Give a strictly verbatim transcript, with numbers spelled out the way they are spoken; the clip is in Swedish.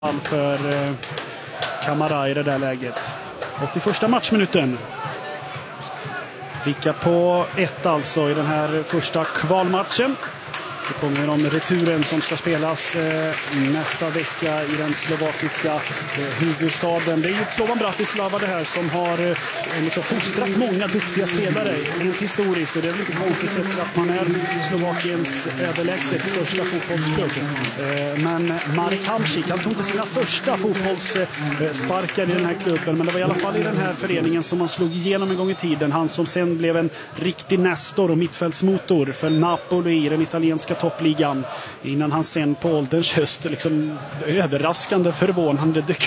för eh, Kamara i det där läget. åttioförsta matchminuten. Vicka på ett alltså i den här första kvalmatchen. Det påminner om returen som ska spelas eh, nästa vecka i den slovakiska eh, huvudstaden. Det är ju Slovan Bratislava det här som har eh, liksom fostrat många duktiga spelare rent historiskt. Och det är inte konstigt att man är Slovakiens överlägset största fotbollsklubb. Eh, men Marek Hamšík, han tog inte sina första fotbollssparkar i den här klubben. Men det var i alla fall i den här föreningen som man slog igenom en gång i tiden. Han som sen blev en riktig nestor och mittfältsmotor för Napoli i den italienska toppligan, innan han sen på ålderns höst liksom överraskande förvånande dök